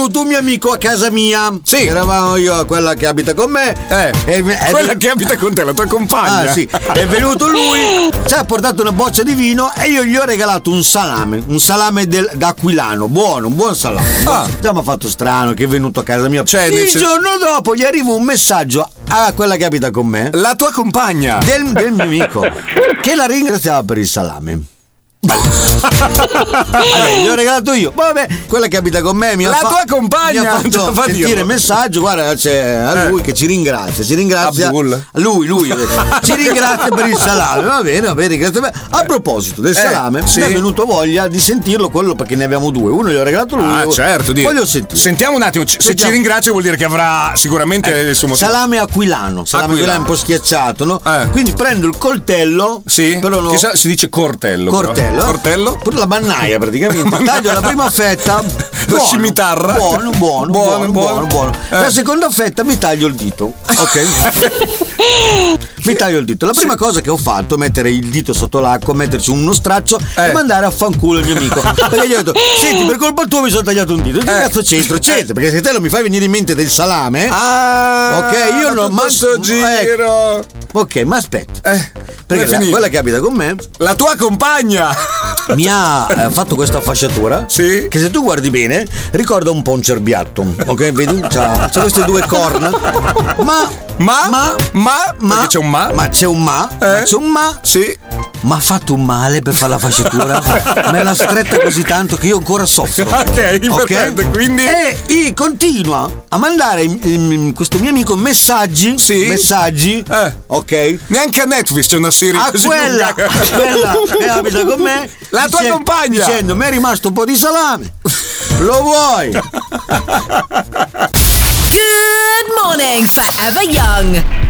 venuto un mio amico a casa mia. Sì. Eravamo io, quella che abita con me. Quella che abita con te, la tua compagna. Ah, sì. È venuto lui, ci ha portato una boccia di vino e io gli ho regalato un salame d'Aquilano, un buon salame. Già mi ha fatto strano che è venuto a casa mia. Il giorno dopo gli arriva un messaggio a quella che abita con me, la tua compagna, del mio amico, che la ringraziava per il salame. Allora, gli ho regalato io. Vabbè, quella che abita con me tua compagna mi ha fatto sentire il messaggio. Guarda, c'è a lui che ci ringrazia. Lui ci ringrazia per il salame. Va bene, ringrazia. A proposito del salame, mi è venuto voglia di sentirlo, quello, perché ne abbiamo due. Uno gli ho regalato lui. Certo, voglio sentire. Sentiamo un attimo. Se ci ringrazia vuol dire che avrà sicuramente il suo motivo. Salame aquilano un po' schiacciato, no? Quindi prendo il coltello. Sì. Però no. Si dice cortello. Cortello? Pure la mannaia praticamente. Taglio la prima fetta. La scimitarra. Buono. La seconda fetta mi taglio il dito. Ok. Mi taglio il dito. La prima cosa che ho fatto è mettere il dito sotto l'acqua, metterci uno straccio e mandare a fanculo il mio amico. Perché gli ho detto: senti, per colpa tua mi sono tagliato un dito. Che cazzo c'entro? Perché se te lo mi fai venire in mente del salame. Ok, io non questo giro. Ok, ma aspetta. Perché quella che abita con me, la tua compagna, mi ha fatto questa fasciatura. Sì. Che se tu guardi bene ricorda un po' un cerbiatto. Ok, vedi? C'ha queste due corna. Perché c'è un ma? Ma c'è un ma? C'è un ma? Sì. Ma ha fatto un male per fare la fasciatura. Me l'ha stretta così tanto che io ancora soffro. Ok, perfetto, quindi. E continua a mandare questo mio amico messaggi. Ok. Neanche a Netflix c'è una serie a così quella che abita con me, la tua compagna, dicendo: mi è rimasto un po' di salame, lo vuoi? Good morning, Forever Young.